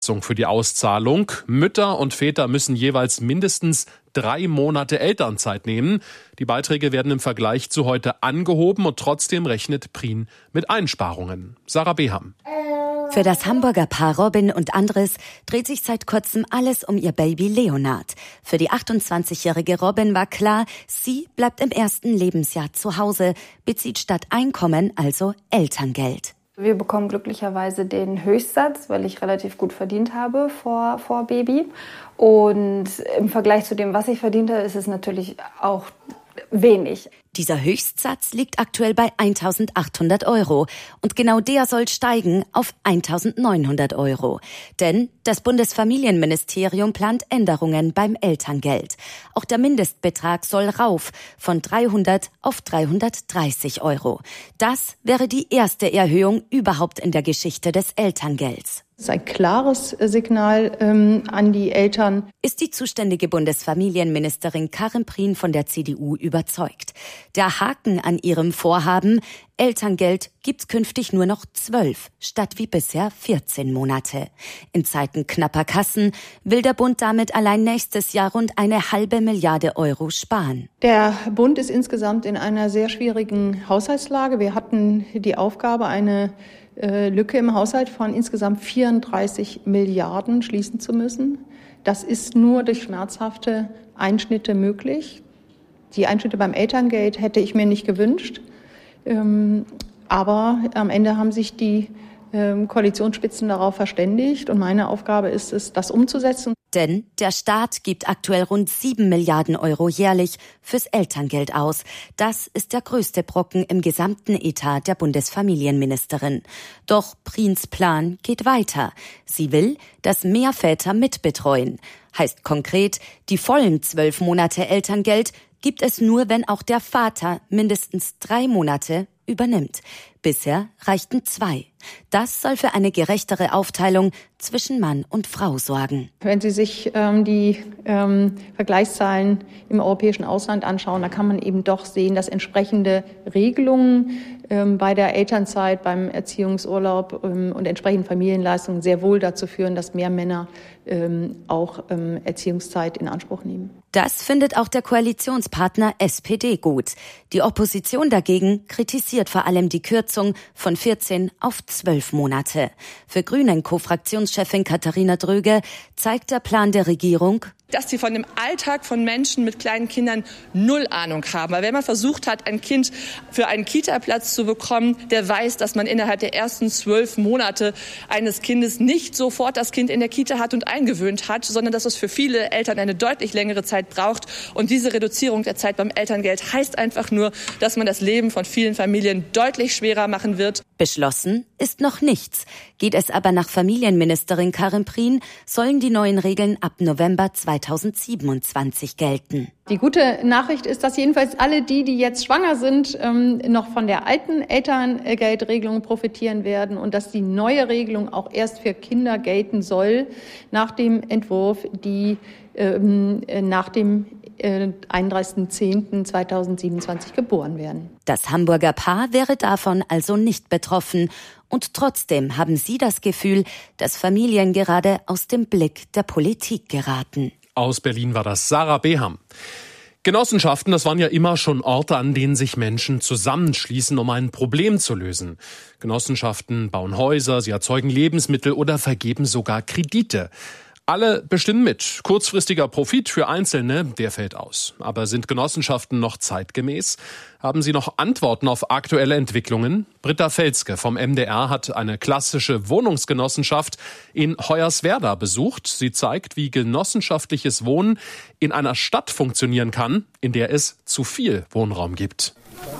Für die Auszahlung. Mütter und Väter müssen jeweils mindestens 3 Monate Elternzeit nehmen. Die Beiträge werden im Vergleich zu heute angehoben und trotzdem rechnet Prien mit Einsparungen. Sarah Beham. Für das Hamburger Paar Robin und Andres dreht sich seit kurzem alles um ihr Baby Leonard. Für die 28-jährige Robin war klar, sie bleibt im ersten Lebensjahr zu Hause, bezieht statt Einkommen also Elterngeld. Wir bekommen glücklicherweise den Höchstsatz, weil ich relativ gut verdient habe vor Baby. Und im Vergleich zu dem, was ich verdiente, ist es natürlich auch wenig. Dieser Höchstsatz liegt aktuell bei 1.800 €. Und genau der soll steigen auf 1.900 €. Denn das Bundesfamilienministerium plant Änderungen beim Elterngeld. Auch der Mindestbetrag soll rauf von 300 auf 330 €. Das wäre die erste Erhöhung überhaupt in der Geschichte des Elterngelds. Das ist ein klares Signal an die Eltern. Ist die zuständige Bundesfamilienministerin Karin Prien von der CDU überzeugt. Der Haken an ihrem Vorhaben: Elterngeld gibt's künftig nur noch 12 statt wie bisher 14 Monate. In Zeiten knapper Kassen will der Bund damit allein nächstes Jahr rund 1,5 Milliarde € sparen. Der Bund ist insgesamt in einer sehr schwierigen Haushaltslage. Wir hatten die Aufgabe, eine Lücke im Haushalt von insgesamt 34 Milliarden schließen zu müssen. Das ist nur durch schmerzhafte Einschnitte möglich. Die Einschnitte beim Elterngeld hätte ich mir nicht gewünscht. Aber am Ende haben sich die Koalitionsspitzen darauf verständigt. Und meine Aufgabe ist es, das umzusetzen. Denn der Staat gibt aktuell rund 7 Milliarden € jährlich fürs Elterngeld aus. Das ist der größte Brocken im gesamten Etat der Bundesfamilienministerin. Doch Priens Plan geht weiter. Sie will, dass mehr Väter mitbetreuen. Heißt konkret, die vollen 12 Monate Elterngeld gibt es nur, wenn auch der Vater mindestens 3 Monate übernimmt. Bisher reichten 2. Das soll für eine gerechtere Aufteilung zwischen Mann und Frau sorgen. Wenn Sie sich die Vergleichszahlen im europäischen Ausland anschauen, da kann man eben doch sehen, dass entsprechende Regelungen bei der Elternzeit, beim Erziehungsurlaub und entsprechenden Familienleistungen sehr wohl dazu führen, dass mehr Männer auch Erziehungszeit in Anspruch nehmen. Das findet auch der Koalitionspartner SPD gut. Die Opposition dagegen kritisiert vor allem die Kürzung von 14 auf 12 Monate. Für Grünen-Co-Fraktionschefin Katharina Dröge zeigt der Plan der Regierung, dass sie von dem Alltag von Menschen mit kleinen Kindern null Ahnung haben. Weil wenn man versucht hat, ein Kind für einen Kita-Platz zu bekommen, der weiß, dass man innerhalb der ersten 12 Monate eines Kindes nicht sofort das Kind in der Kita hat und eingewöhnt hat, sondern dass es für viele Eltern eine deutlich längere Zeit braucht. Und diese Reduzierung der Zeit beim Elterngeld heißt einfach nur, dass man das Leben von vielen Familien deutlich schwerer machen wird. Beschlossen ist noch nichts. Geht es aber nach Familienministerin Karin Prien, sollen die neuen Regeln ab November 2027 gelten. Die gute Nachricht ist, dass jedenfalls alle die jetzt schwanger sind, noch von der alten Elterngeldregelung profitieren werden und dass die neue Regelung auch erst für Kinder gelten soll, nach dem Entwurf, die nach dem 31.10.2027 geboren werden. Das Hamburger Paar wäre davon also nicht betroffen. Und trotzdem haben sie das Gefühl, dass Familien gerade aus dem Blick der Politik geraten. Aus Berlin war das Sarah Beham. Genossenschaften, das waren ja immer schon Orte, an denen sich Menschen zusammenschließen, um ein Problem zu lösen. Genossenschaften bauen Häuser, sie erzeugen Lebensmittel oder vergeben sogar Kredite. Alle bestimmen mit. Kurzfristiger Profit für Einzelne, der fällt aus. Aber sind Genossenschaften noch zeitgemäß? Haben Sie noch Antworten auf aktuelle Entwicklungen? Britta Felske vom MDR hat eine klassische Wohnungsgenossenschaft in Hoyerswerda besucht. Sie zeigt, wie genossenschaftliches Wohnen in einer Stadt funktionieren kann, in der es zu viel Wohnraum gibt.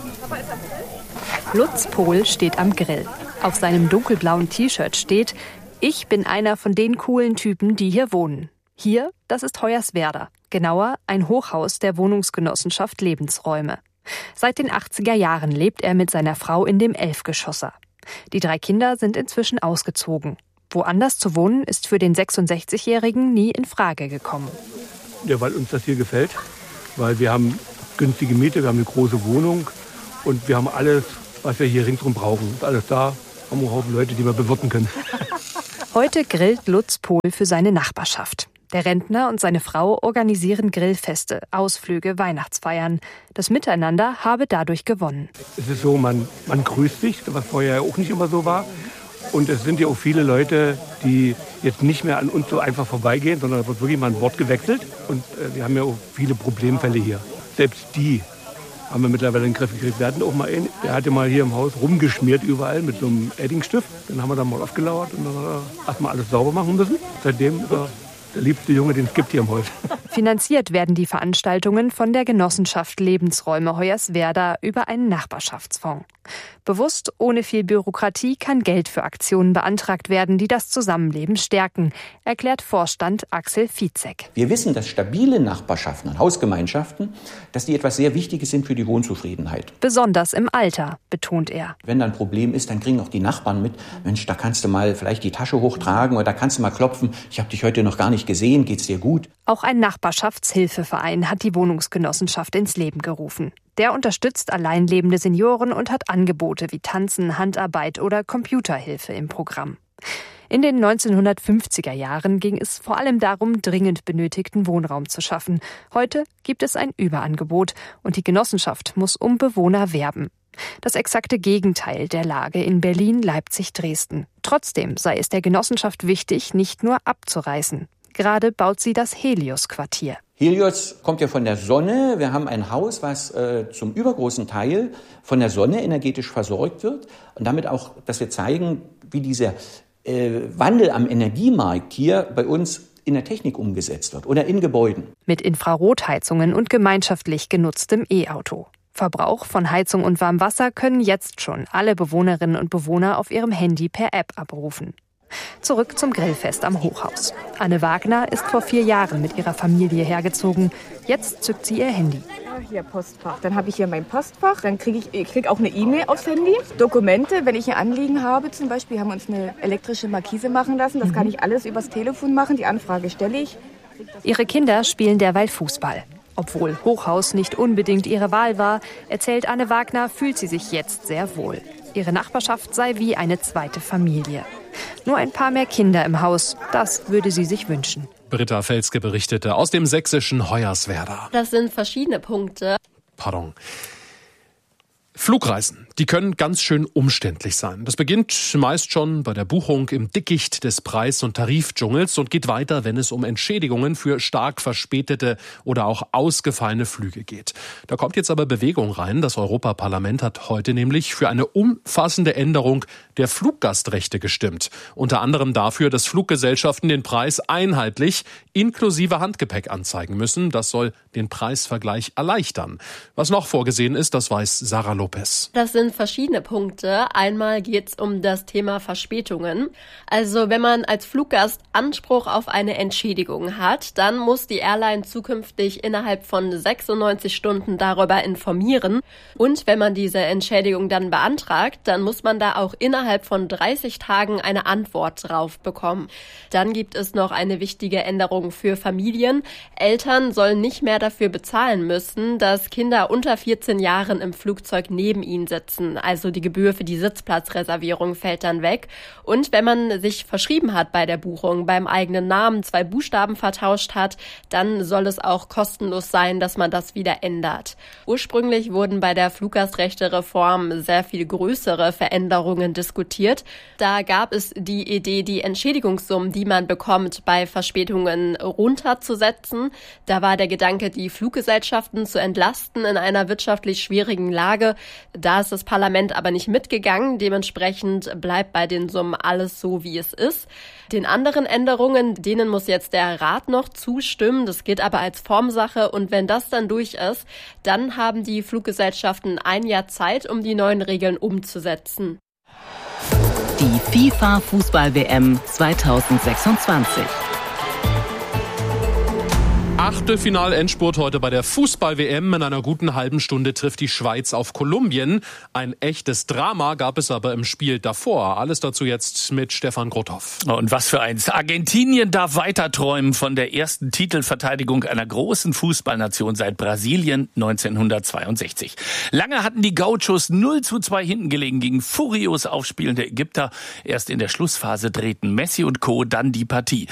Lutz Pohl steht am Grill. Auf seinem dunkelblauen T-Shirt steht: Ich bin einer von den coolen Typen, die hier wohnen. Hier, das ist Hoyerswerda. Genauer, ein Hochhaus der Wohnungsgenossenschaft Lebensräume. Seit den 80er Jahren lebt er mit seiner Frau in dem 11-Geschosser. Die 3 Kinder sind inzwischen ausgezogen. Woanders zu wohnen ist für den 66-Jährigen nie in Frage gekommen. Ja, weil uns das hier gefällt. Weil wir haben günstige Miete, wir haben eine große Wohnung und wir haben alles, was wir hier ringsherum brauchen. Ist alles da. Haben wir einen Haufen Leute, die wir bewirten können. Heute grillt Lutz Pohl für seine Nachbarschaft. Der Rentner und seine Frau organisieren Grillfeste, Ausflüge, Weihnachtsfeiern. Das Miteinander habe dadurch gewonnen. Es ist so, man grüßt sich, was vorher auch nicht immer so war. Und es sind ja auch viele Leute, die jetzt nicht mehr an uns so einfach vorbeigehen, sondern da wird wirklich mal ein Wort gewechselt. Und wir haben ja auch viele Problemfälle hier. Selbst die haben wir mittlerweile in den Griff gekriegt. Wir hatten auch mal einen, der hatte mal hier im Haus rumgeschmiert überall mit so einem Eddingstift. Den haben wir dann mal aufgelauert und dann erstmal alles sauber machen müssen. Seitdem der liebste Junge, den es gibt hier im Haus. Finanziert werden die Veranstaltungen von der Genossenschaft Lebensräume Hoyerswerda über einen Nachbarschaftsfonds. Bewusst, ohne viel Bürokratie, kann Geld für Aktionen beantragt werden, die das Zusammenleben stärken, erklärt Vorstand Axel Vizek. Wir wissen, dass stabile Nachbarschaften und Hausgemeinschaften, dass die etwas sehr Wichtiges sind für die Wohnzufriedenheit. Besonders im Alter, betont er. Wenn da ein Problem ist, dann kriegen auch die Nachbarn mit, Mensch, da kannst du mal vielleicht die Tasche hochtragen oder da kannst du mal klopfen. Ich habe dich heute noch gar nicht gesehen, geht's dir gut? Auch ein Nachbarschaftshilfeverein hat die Wohnungsgenossenschaft ins Leben gerufen. Der unterstützt alleinlebende Senioren und hat Angebote wie Tanzen, Handarbeit oder Computerhilfe im Programm. In den 1950er Jahren ging es vor allem darum, dringend benötigten Wohnraum zu schaffen. Heute gibt es ein Überangebot und die Genossenschaft muss um Bewohner werben. Das exakte Gegenteil der Lage in Berlin, Leipzig, Dresden. Trotzdem sei es der Genossenschaft wichtig, nicht nur abzureißen. Gerade baut sie das Helios-Quartier. Helios kommt ja von der Sonne. Wir haben ein Haus, was zum übergroßen Teil von der Sonne energetisch versorgt wird. Und damit auch, dass wir zeigen, wie dieser Wandel am Energiemarkt hier bei uns in der Technik umgesetzt wird oder in Gebäuden. Mit Infrarotheizungen und gemeinschaftlich genutztem E-Auto. Verbrauch von Heizung und Warmwasser können jetzt schon alle Bewohnerinnen und Bewohner auf ihrem Handy per App abrufen. Zurück zum Grillfest am Hochhaus. Anne Wagner ist vor 4 Jahren mit ihrer Familie hergezogen. Jetzt zückt sie ihr Handy. Hier Postfach. Dann habe ich hier mein Postfach. Dann kriege ich auch eine E-Mail aufs Handy. Dokumente, wenn ich ein Anliegen habe, zum Beispiel haben wir uns eine elektrische Markise machen lassen. Das kann ich alles übers Telefon machen. Die Anfrage stelle ich. Ihre Kinder spielen derweil Fußball. Obwohl Hochhaus nicht unbedingt ihre Wahl war, erzählt Anne Wagner, fühlt sie sich jetzt sehr wohl. Ihre Nachbarschaft sei wie eine zweite Familie. Nur ein paar mehr Kinder im Haus, das würde sie sich wünschen. Britta Felske berichtete aus dem sächsischen Hoyerswerda. Das sind verschiedene Punkte. Flugreisen, die können ganz schön umständlich sein. Das beginnt meist schon bei der Buchung im Dickicht des Preis- und Tarifdschungels und geht weiter, wenn es um Entschädigungen für stark verspätete oder auch ausgefallene Flüge geht. Da kommt jetzt aber Bewegung rein. Das Europaparlament hat heute nämlich für eine umfassende Änderung der Fluggastrechte gestimmt. Unter anderem dafür, dass Fluggesellschaften den Preis einheitlich inklusive Handgepäck anzeigen müssen. Das soll den Preisvergleich erleichtern. Was noch vorgesehen ist, das weiß Sarah Lopez. Das sind verschiedene Punkte. Einmal geht es um das Thema Verspätungen. Also wenn man als Fluggast Anspruch auf eine Entschädigung hat, dann muss die Airline zukünftig innerhalb von 96 Stunden darüber informieren. Und wenn man diese Entschädigung dann beantragt, dann muss man da auch innerhalb von 30 Tagen eine Antwort drauf bekommen. Dann gibt es noch eine wichtige Änderung für Familien. Eltern sollen nicht mehr dafür bezahlen müssen, dass Kinder unter 14 Jahren im Flugzeug neben ihnen sitzen. Also die Gebühr für die Sitzplatzreservierung fällt dann weg. Und wenn man sich verschrieben hat bei der Buchung, beim eigenen Namen 2 Buchstaben vertauscht hat, dann soll es auch kostenlos sein, dass man das wieder ändert. Ursprünglich wurden bei der Fluggastrechtereform sehr viel größere Veränderungen diskutiert. Da gab es die Idee, die Entschädigungssummen, die man bekommt, bei Verspätungen runterzusetzen. Da war der Gedanke, die Fluggesellschaften zu entlasten in einer wirtschaftlich schwierigen Lage. Da ist das Parlament aber nicht mitgegangen. Dementsprechend bleibt bei den Summen alles so, wie es ist. Den anderen Änderungen, denen muss jetzt der Rat noch zustimmen. Das geht aber als Formsache. Und wenn das dann durch ist, dann haben die Fluggesellschaften 1 Jahr Zeit, um die neuen Regeln umzusetzen. Die FIFA-Fußball-WM 2026. Achtelfinal-Endspurt heute bei der Fußball-WM. In einer guten halben Stunde trifft die Schweiz auf Kolumbien. Ein echtes Drama gab es aber im Spiel davor. Alles dazu jetzt mit Stefan Grothoff. Und was für eins. Argentinien darf weiter träumen von der ersten Titelverteidigung einer großen Fußballnation seit Brasilien 1962. Lange hatten die Gauchos 0:2 hinten gelegen gegen furios aufspielende Ägypter. Erst in der Schlussphase drehten Messi und Co. dann die Partie.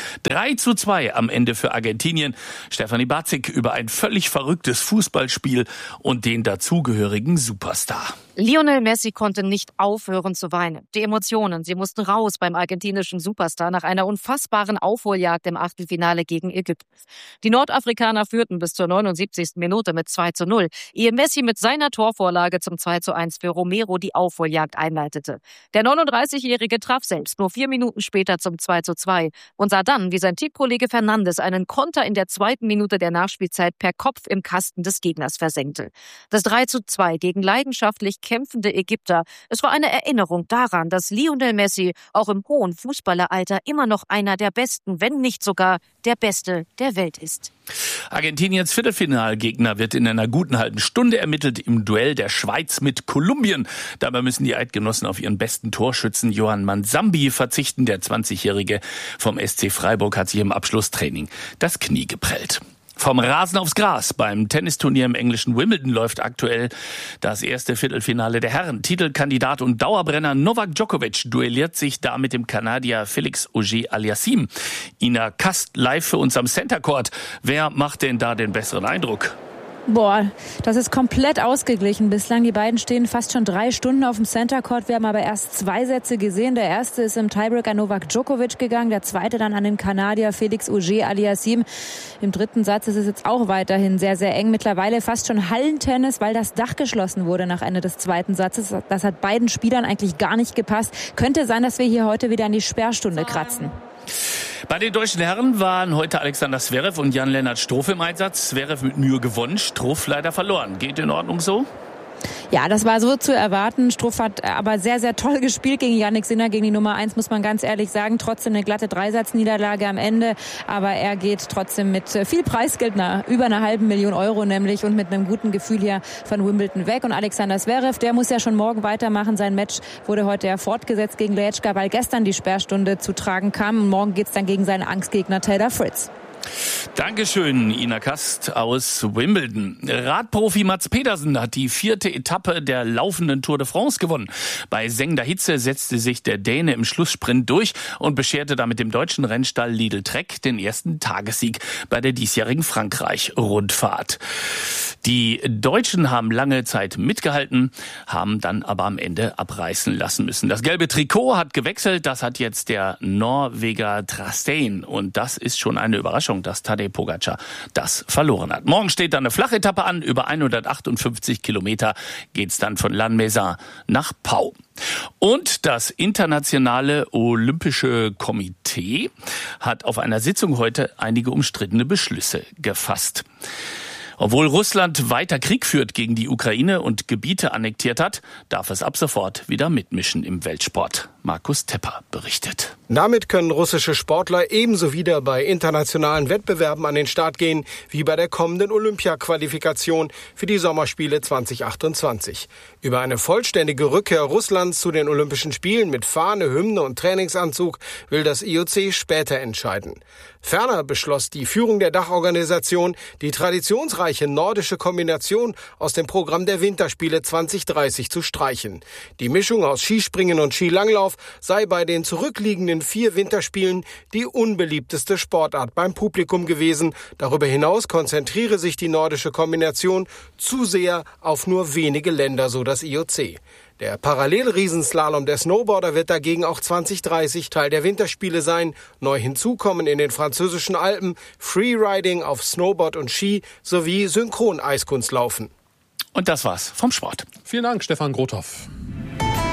3:2 am Ende für Argentinien. Stefanie Batzig über ein völlig verrücktes Fußballspiel und den dazugehörigen Superstar. Lionel Messi konnte nicht aufhören zu weinen. Die Emotionen, sie mussten raus beim argentinischen Superstar nach einer unfassbaren Aufholjagd im Achtelfinale gegen Ägypten. Die Nordafrikaner führten bis zur 79. Minute mit 2:0, ehe Messi mit seiner Torvorlage zum 2:1 für Romero die Aufholjagd einleitete. Der 39-Jährige traf selbst nur 4 Minuten später zum 2:2 und sah dann, wie sein Teamkollege Fernandes einen Konter in der 2. Minute der Nachspielzeit per Kopf im Kasten des Gegners versenkte. Das 3:2 gegen leidenschaftlich kämpfende Ägypter. Es war eine Erinnerung daran, dass Lionel Messi auch im hohen Fußballeralter immer noch einer der besten, wenn nicht sogar der Beste der Welt ist. Argentiniens Viertelfinalgegner wird in einer guten halben Stunde ermittelt im Duell der Schweiz mit Kolumbien. Dabei müssen die Eidgenossen auf ihren besten Torschützen Johan Manzambi verzichten. Der 20-Jährige vom SC Freiburg hat sich im Abschlusstraining das Knie geprellt. Vom Rasen aufs Gras. Beim Tennisturnier im englischen Wimbledon läuft aktuell das erste Viertelfinale der Herren. Titelkandidat und Dauerbrenner Novak Djokovic duelliert sich da mit dem Kanadier Félix Auger-Aliassime. Ina Kast live für uns am Center Court. Wer macht denn da den besseren Eindruck? Boah, das ist komplett ausgeglichen bislang. Die beiden stehen fast schon 3 Stunden auf dem Center Court. Wir haben aber erst 2 Sätze gesehen. Der erste ist im Tiebreak an Novak Djokovic gegangen, der zweite dann an den Kanadier Félix Auger-Aliassime. Im dritten Satz ist es jetzt auch weiterhin sehr, sehr eng. Mittlerweile fast schon Hallentennis, weil das Dach geschlossen wurde nach Ende des zweiten Satzes. Das hat beiden Spielern eigentlich gar nicht gepasst. Könnte sein, dass wir hier heute wieder an die Sperrstunde kratzen. Bei den deutschen Herren waren heute Alexander Zverev und Jan-Lennart Struff im Einsatz. Zverev mit Mühe gewonnen, Struff leider verloren. Geht in Ordnung so? Ja, das war so zu erwarten. Struff hat aber sehr, sehr toll gespielt gegen Jannik Sinner, gegen die Nummer 1, muss man ganz ehrlich sagen. Trotzdem eine glatte 3-Satz-Niederlage am Ende. Aber er geht trotzdem mit viel Preisgeld, über 500.000 Euro nämlich, und mit einem guten Gefühl hier von Wimbledon weg. Und Alexander Zverev, der muss ja schon morgen weitermachen. Sein Match wurde heute ja fortgesetzt gegen Leječka, weil gestern die Sperrstunde zu tragen kam. Und morgen geht's dann gegen seinen Angstgegner Taylor Fritz. Dankeschön, Ina Kast aus Wimbledon. Radprofi Mats Pedersen hat die 4. Etappe der laufenden Tour de France gewonnen. Bei sengender Hitze setzte sich der Däne im Schlusssprint durch und bescherte damit dem deutschen Rennstall Lidl Trek den ersten Tagessieg bei der diesjährigen Frankreich-Rundfahrt. Die Deutschen haben lange Zeit mitgehalten, haben dann aber am Ende abreißen lassen müssen. Das gelbe Trikot hat gewechselt, das hat jetzt der Norweger Trastein. Und das ist schon eine Überraschung, dass Tadej Pogačar das verloren hat. Morgen steht dann eine Flachetappe an. Über 158 Kilometer geht's dann von Lannemezan nach Pau. Und das Internationale Olympische Komitee hat auf einer Sitzung heute einige umstrittene Beschlüsse gefasst. Obwohl Russland weiter Krieg führt gegen die Ukraine und Gebiete annektiert hat, darf es ab sofort wieder mitmischen im Weltsport. Markus Tepper berichtet. Damit können russische Sportler ebenso wieder bei internationalen Wettbewerben an den Start gehen, wie bei der kommenden Olympia-Qualifikation für die Sommerspiele 2028. Über eine vollständige Rückkehr Russlands zu den Olympischen Spielen mit Fahne, Hymne und Trainingsanzug will das IOC später entscheiden. Ferner beschloss die Führung der Dachorganisation, die traditionsreiche nordische Kombination aus dem Programm der Winterspiele 2030 zu streichen. Die Mischung aus Skispringen und Skilanglauf sei bei den zurückliegenden 4 Winterspielen die unbeliebteste Sportart beim Publikum gewesen. Darüber hinaus konzentriere sich die nordische Kombination zu sehr auf nur wenige Länder, so das IOC. Der Parallelriesenslalom der Snowboarder wird dagegen auch 2030 Teil der Winterspiele sein. Neu hinzukommen in den französischen Alpen Freeriding auf Snowboard und Ski sowie Synchron-Eiskunstlaufen. Und das war's vom Sport. Vielen Dank, Stefan Grothoff.